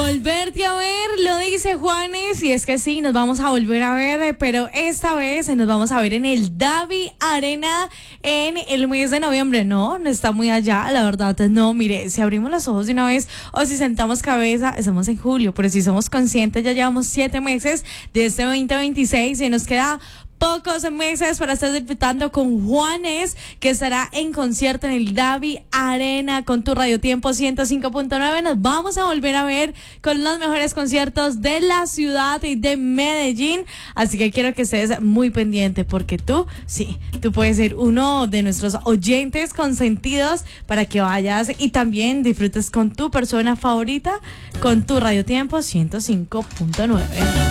Volverte a ver, lo dice Juanes, y es que sí, nos vamos a volver a ver, pero esta vez nos vamos a ver en el Davi Arena en el mes de noviembre. No está muy allá, la verdad, no, mire, si abrimos los ojos de una vez o si sentamos cabeza, estamos en julio, pero si somos conscientes, ya llevamos 7 meses de este 2026 y nos queda pocos meses para estar disfrutando con Juanes, que estará en concierto en el Davi Arena con tu Radio Tiempo 105.9. Nos vamos a volver a ver con los mejores conciertos de la ciudad y de Medellín. Así que quiero que estés muy pendiente porque tú puedes ser uno de nuestros oyentes consentidos para que vayas y también disfrutes con tu persona favorita con tu Radio Tiempo 105.9.